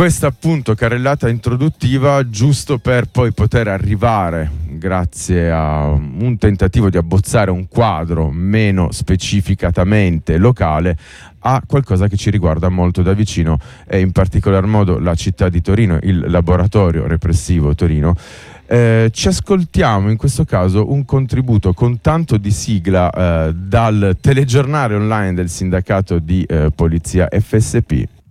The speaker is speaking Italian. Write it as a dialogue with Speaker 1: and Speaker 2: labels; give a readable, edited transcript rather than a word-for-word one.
Speaker 1: Questa appunto carrellata introduttiva, giusto per poi poter arrivare, grazie a un tentativo di abbozzare un quadro meno specificatamente locale, a qualcosa che ci riguarda molto da vicino, e in particolar modo la città di Torino, il laboratorio repressivo Torino. Ci ascoltiamo in questo caso un contributo con tanto di sigla dal telegiornale online del sindacato di polizia FSP.